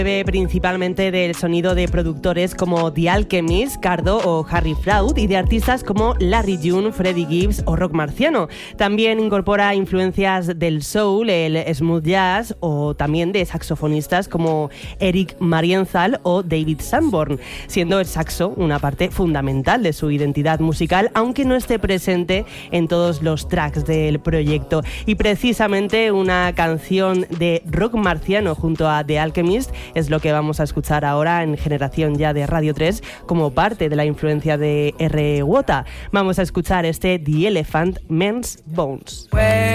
Principalmente del sonido de productores como The Alchemist, Cardo o Harry Fraud y de artistas como Larry June, Freddie Gibbs o Rock Marciano. También incorpora influencias del soul, el smooth jazz o también de saxofonistas como Eric Marienthal o David Sanborn, siendo el saxo una parte fundamental de su identidad musical, aunque no esté presente en todos los tracks del proyecto. Y precisamente una canción de Rock Marciano junto a The Alchemist es lo que vamos a escuchar ahora en Generación Ya de Radio 3 como parte de la influencia de R. Wota. Vamos a escuchar The Elephant Men's Bones.